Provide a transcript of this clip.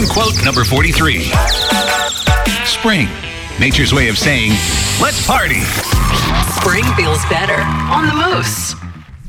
Spring quote number 43. Spring, nature's way of saying, let's party. Spring feels better on the Moose.